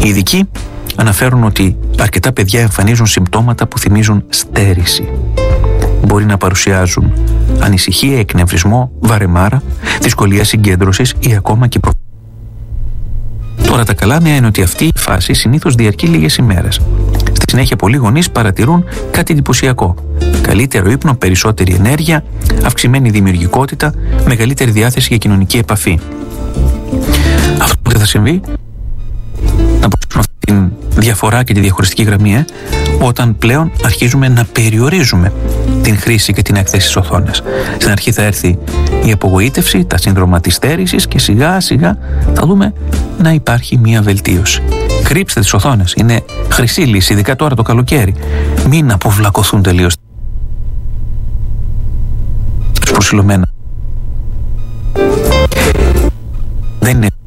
Οι ειδικοί αναφέρουν ότι αρκετά παιδιά εμφανίζουν συμπτώματα που θυμίζουν στέρηση. Μπορεί να παρουσιάζουν ανησυχία, εκνευρισμό, βαρεμάρα, δυσκολία συγκέντρωσης ή ακόμα και Τώρα τα καλά νέα είναι ότι αυτή η φάση συνήθως διαρκεί λίγες ημέρες. Στη συνέχεια πολλοί γονείς παρατηρούν κάτι εντυπωσιακό. Καλύτερο ύπνο, περισσότερη ενέργεια, αυξημένη δημιουργικότητα, μεγαλύτερη διάθεση για κοινωνική επαφή. Αυτό που δεν θα συμβεί, να προσέξουμε αυτή τη διαφορά και τη διαχωριστική γραμμή, όταν πλέον αρχίζουμε να περιορίζουμε την χρήση και την έκθεση στις οθόνες. Στην αρχή θα έρθει η απογοήτευση, τα σύνδρομα της στέρησης και σιγά σιγά θα δούμε να υπάρχει μια βελτίωση. Κρύψτε τις οθόνες, είναι χρυσή λύση, ειδικά τώρα το καλοκαίρι. Μην αποβλακωθούν τελείως προσιλωμένα. Δεν είναι